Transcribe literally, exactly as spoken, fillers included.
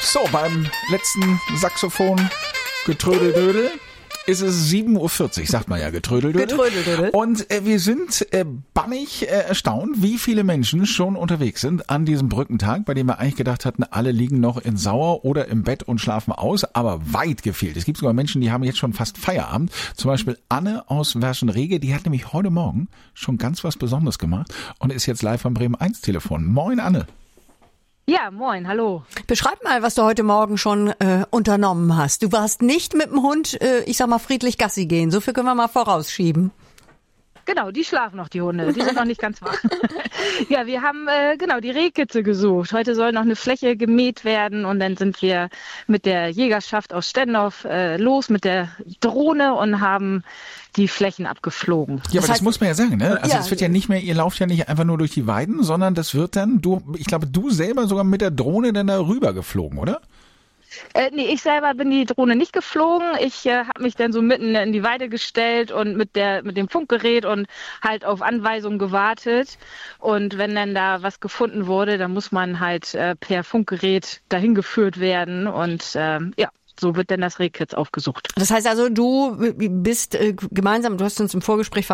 So, beim letzten Saxophon Getrödeldödel ist es sieben Uhr vierzig, sagt man ja, Getrödeldödel. Getrödeldödel. Und äh, wir sind äh, bannig äh, erstaunt, wie viele Menschen schon unterwegs sind an diesem Brückentag, bei dem wir eigentlich gedacht hatten, alle liegen noch in Sauer oder im Bett und schlafen aus, aber weit gefehlt. Es gibt sogar Menschen, die haben jetzt schon fast Feierabend. Zum Beispiel Anne aus Werschenrege, die hat nämlich heute Morgen schon ganz was Besonderes gemacht und ist jetzt live am Bremen eins Telefon. Moin, Anne. Ja, moin, hallo. Beschreib mal, was du heute Morgen schon äh, unternommen hast. Du warst nicht mit dem Hund, äh, ich sag mal, friedlich Gassi gehen. So viel können wir mal vorausschieben. Genau, die schlafen noch, die Hunde. Die sind noch nicht ganz wach. Ja, wir haben äh, genau die Rehkitze gesucht. Heute soll noch eine Fläche gemäht werden und dann sind wir mit der Jägerschaft aus Stendorf äh, los mit der Drohne und haben die Flächen abgeflogen. Ja, aber das, das muss man ja sagen, ne? Also ja. es wird ja nicht mehr, ihr lauft ja nicht einfach nur durch die Weiden, sondern das wird dann, du, ich glaube, du selber sogar mit der Drohne dann da rüber geflogen, oder? Äh, nee, ich selber bin die Drohne nicht geflogen. Ich äh, habe mich dann so mitten in die Weide gestellt und mit der mit dem Funkgerät und halt auf Anweisungen gewartet. Und wenn dann da was gefunden wurde, dann muss man halt äh, per Funkgerät dahin geführt werden. Und äh, ja, so wird dann das Rehkitz aufgesucht. Das heißt also, du bist äh, gemeinsam, du hast uns im Vorgespräch